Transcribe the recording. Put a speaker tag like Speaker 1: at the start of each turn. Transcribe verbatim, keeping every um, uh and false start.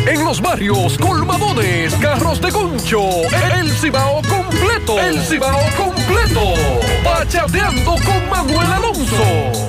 Speaker 1: En los barrios, colmadones, carros de concho, el Cibao completo. El Cibao completo. Bachateando con Manuel Alonso.